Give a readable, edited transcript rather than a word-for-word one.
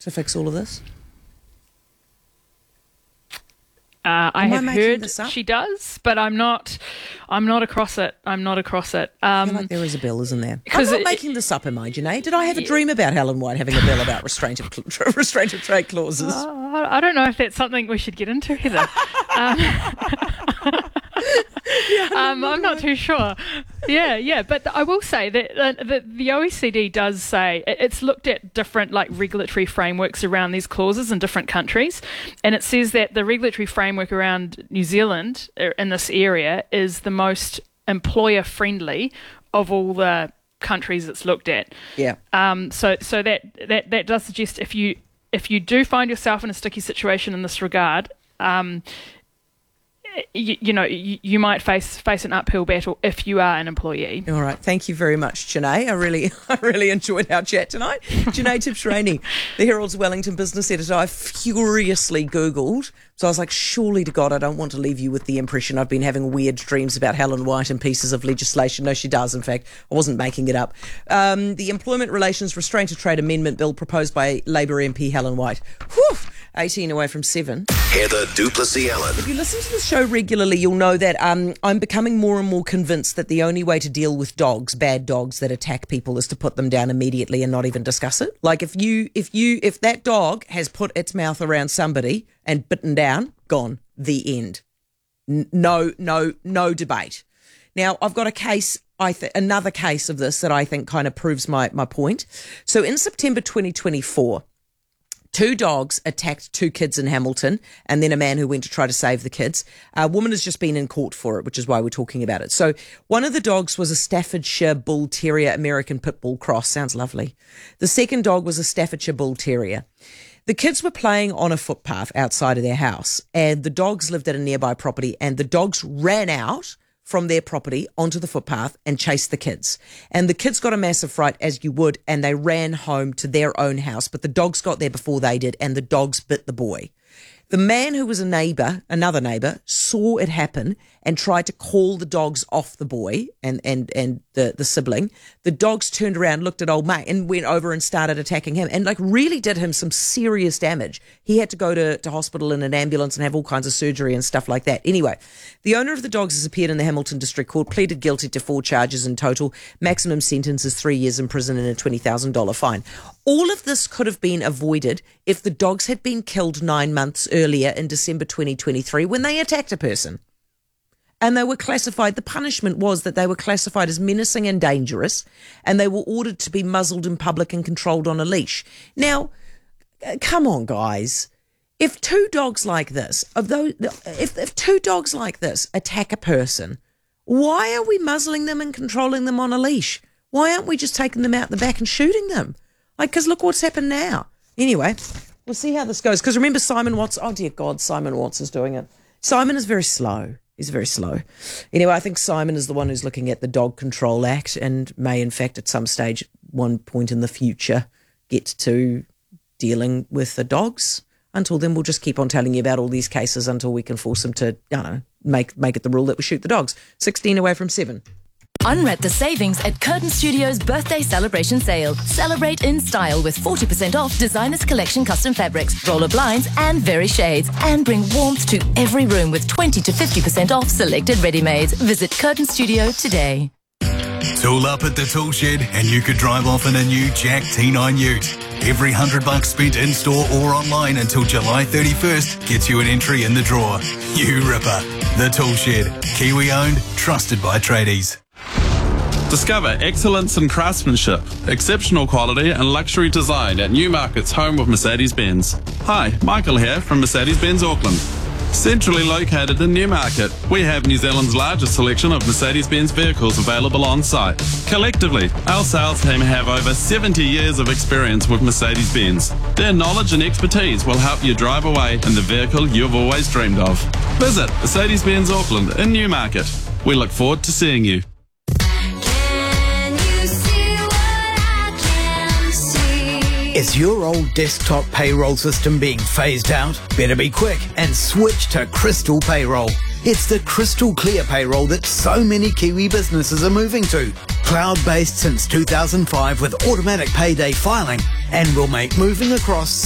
to fix all of this? I have heard she does, but I'm not across it. I feel like there is a bill, isn't there? I'm not making this up, am I, Janae? Did I have a dream about Helen White having a bill about restraint of trade clauses? I don't know if that's something we should get into, Heather. I'm not too sure. Yeah, but I will say that the OECD does say it's looked at different regulatory frameworks around these clauses in different countries, and it says that the regulatory framework around New Zealand in this area is the most employer friendly of all the countries it's looked at. Yeah. So that does suggest if you do find yourself in a sticky situation in this regard, you might face an uphill battle if you are an employee. All right. Thank you very much, Janae. I really enjoyed our chat tonight. Janae Tibshraeny, the Herald's Wellington business editor. I furiously Googled. So I was like, surely to God, I don't want to leave you with the impression I've been having weird dreams about Helen White and pieces of legislation. No, she does, in fact. I wasn't making it up. The Employment Relations Restraint of Trade Amendment Bill proposed by Labour MP Helen White. Whew, 18 away from 7. Heather du Plessis-Allen. If you listen to the show regularly, you'll know that I'm becoming more and more convinced that the only way to deal with dogs, bad dogs that attack people, is to put them down immediately and not even discuss it. Like if that dog has put its mouth around somebody and bitten down, gone, the end. No debate. Now, I've got a case, another case of this that I think kind of proves my point. So in September 2024, 2 dogs attacked 2 kids in Hamilton and then a man who went to try to save the kids. A woman has just been in court for it, which is why we're talking about it. So one of the dogs was a Staffordshire Bull Terrier American Pit Bull cross. Sounds lovely. The second dog was a Staffordshire Bull Terrier. The kids were playing on a footpath outside of their house, and the dogs lived at a nearby property, and the dogs ran out from their property onto the footpath and chased the kids. And the kids got a massive fright, as you would, and they ran home to their own house, but the dogs got there before they did, and the dogs bit the boy. The man who was another neighbour, saw it happen and tried to call the dogs off the boy and the sibling. The dogs turned around, looked at old mate and went over and started attacking him and really did him some serious damage. He had to go to hospital in an ambulance and have all kinds of surgery and stuff like that. Anyway, the owner of the dogs has appeared in the Hamilton District Court, pleaded guilty to 4 charges in total. Maximum sentence is 3 years in prison and a $20,000 fine. All of this could have been avoided if the dogs had been killed 9 months earlier in December 2023 when they attacked a person. And they were classified, the punishment was that they were classified as menacing and dangerous, and they were ordered to be muzzled in public and controlled on a leash. Now, come on, guys. If 2 dogs like this, if 2 dogs like this attack a person, why are we muzzling them and controlling them on a leash? Why aren't we just taking them out the back and shooting them? Because look what's happened now. Anyway, we'll see how this goes. Because remember Simon Watts, oh dear God, Simon Watts is doing it. Simon is very slow. He's very slow. Anyway, I think Simon is the one who's looking at the Dog Control Act and may, in fact, at some stage, one point in the future, get to dealing with the dogs. Until then, we'll just keep on telling you about all these cases until we can force them to, make it the rule that we shoot the dogs. 16 away from 7. Unwrap the savings at Curtin Studios' birthday celebration sale. Celebrate in style with 40% off Designers Collection custom fabrics, roller blinds and very shades. And bring warmth to every room with 20 to 50% off selected ready-mades. Visit Curtin Studio today. Tool up at the tool shed and you could drive off in a new Jack T9 Ute. Every $100 spent in-store or online until July 31st gets you an entry in the draw. You ripper. The Tool Shed. Kiwi-owned, trusted by tradies. Discover excellence in craftsmanship, exceptional quality and luxury design at Newmarket's home of Mercedes-Benz. Hi, Michael here from Mercedes-Benz Auckland. Centrally located in Newmarket, we have New Zealand's largest selection of Mercedes-Benz vehicles available on site. Collectively, our sales team have over 70 years of experience with Mercedes-Benz. Their knowledge and expertise will help you drive away in the vehicle you've always dreamed of. Visit Mercedes-Benz Auckland in Newmarket. We look forward to seeing you. Is your old desktop payroll system being phased out? Better be quick and switch to Crystal Payroll. It's the crystal clear payroll that so many Kiwi businesses are moving to. Cloud-based since 2005 with automatic payday filing, and will make moving across